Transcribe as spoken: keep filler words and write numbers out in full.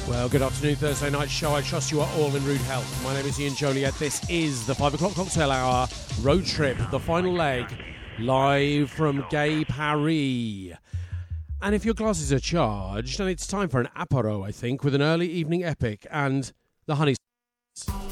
Well, good afternoon, Thursday night show. I trust you are all in rude health. My name is Ian Joliet. This is the five o'clock cocktail hour road trip, the final leg, live from Gay Paris. And if your glasses are charged, then it's time for an apéro, I think, with an early evening epic and the honey.